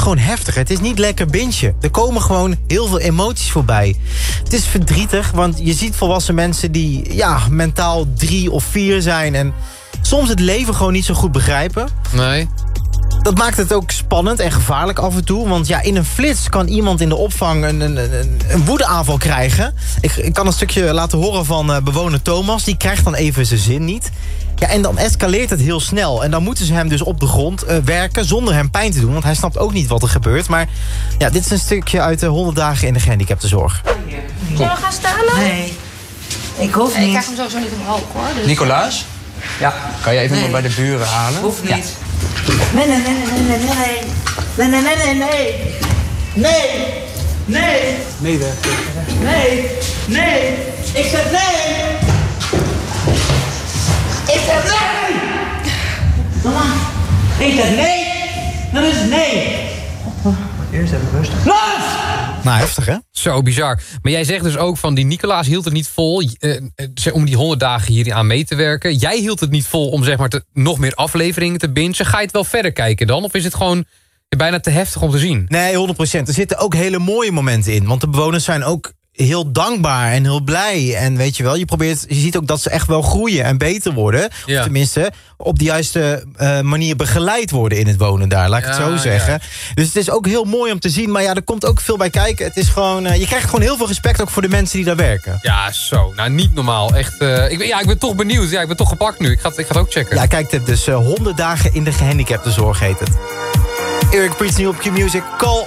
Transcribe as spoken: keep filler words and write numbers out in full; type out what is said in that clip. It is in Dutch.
gewoon heftig. Het is niet lekker bintje. Er komen gewoon heel veel emoties voorbij. Het is verdrietig, want je ziet volwassen mensen die ja, mentaal drie of vier zijn en soms het leven gewoon niet zo goed begrijpen. Nee. Dat maakt het ook spannend en gevaarlijk af en toe. Want ja, in een flits kan iemand in de opvang een, een, een, een woedeaanval krijgen. Ik, ik kan een stukje laten horen van uh, bewoner Thomas. Die krijgt dan even zijn zin niet. Ja, en dan escaleert het heel snel. En dan moeten ze hem dus op de grond uh, werken zonder hem pijn te doen. Want hij snapt ook niet wat er gebeurt. Maar ja, dit is een stukje uit de honderd dagen in de gehandicaptenzorg. Zullen we gaan staan dan? Nee, ik hoef Nee, niet. ik krijg hem sowieso niet omhoog hoor. Dus... Nicolaas? Ja, Kan je even Nee. maar bij de buren halen? hoeft niet. Nee, nee, nee, nee, nee, nee. Nee, nee, nee, nee, nee. Nee. Nee. Nee, de. Nee. Nee. Ik zeg nee. Ik zeg nee. Mama. Ik zeg nee. Dat is nee. Eerst even rustig. Los! Nou, heftig hè? Zo bizar. Maar jij zegt dus ook van die Nicolaas hield het niet vol uh, uh, om die honderd dagen hier aan mee te werken. Jij hield het niet vol om zeg maar te, nog meer afleveringen te bingen. Ga je het wel verder kijken dan? Of is het gewoon bijna te heftig om te zien? Nee, honderd procent. Er zitten ook hele mooie momenten in. Want de bewoners zijn ook heel dankbaar en heel blij. En weet je wel, je, probeert, je ziet ook dat ze echt wel groeien en beter worden. Ja. Of tenminste, op de juiste uh, manier begeleid worden in het wonen daar. Laat ik het Ja, zo zeggen. ja. Dus het is ook heel mooi om te zien. Maar ja, er komt ook veel bij kijken. Het is gewoon, uh, je krijgt gewoon heel veel respect ook voor de mensen die daar werken. Ja, zo. Nou, niet normaal. Echt, uh, ik, ben, ja, ik ben toch benieuwd. Ja, ik ben toch gepakt nu. Ik ga het, ik ga het ook checken. Ja, kijk, het dus uh, honderd dagen in de gehandicaptenzorg heet het. Eric Prydz nu op Q-Music. Call